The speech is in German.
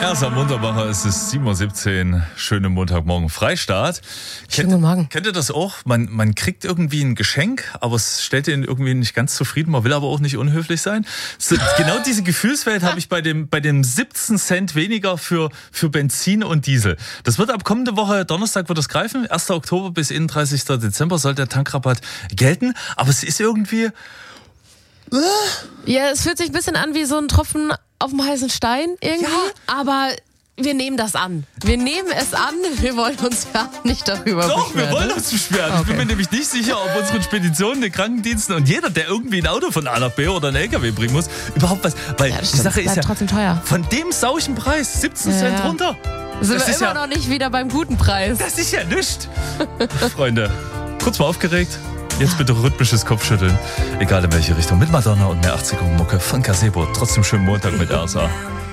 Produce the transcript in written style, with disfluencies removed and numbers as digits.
Erster Muntermacher, es ist 7:17 Uhr, schönen Montagmorgen, Freistaat. Schönen guten Morgen. Kennt ihr das auch? Man kriegt irgendwie ein Geschenk, aber es stellt ihn irgendwie nicht ganz zufrieden, man will aber auch nicht unhöflich sein. So, genau diese Gefühlswelt habe ich bei dem 17 Cent weniger für Benzin und Diesel. Das wird ab kommende Woche, Donnerstag wird das greifen, 1. Oktober bis 31. Dezember soll der Tankrabatt gelten, aber es ist irgendwie... Ja, es fühlt sich ein bisschen an wie so ein Tropfen auf dem heißen Stein irgendwie, aber wir nehmen das an. Wir nehmen es an, wir wollen uns ja nicht darüber beschweren. Doch, wir wollen uns beschweren. Okay. Ich bin mir nämlich nicht sicher, ob unseren Speditionen, den Krankendiensten und jeder, der irgendwie ein Auto von A nach B oder einen LKW bringen muss, überhaupt was, weil Ja, die stimmt, Sache es ist ja bleibt trotzdem teuer. Von dem sauchen Preis, 17 Cent runter. Sind Das wir ist immer ja noch nicht wieder beim guten Preis. Das ist ja nichts. Freunde, kurz mal aufgeregt. Jetzt bitte rhythmisches Kopfschütteln. Egal in welche Richtung. Mit Madonna und mehr 80er Mucke von Gazebo. Trotzdem schönen Montag mit RSA.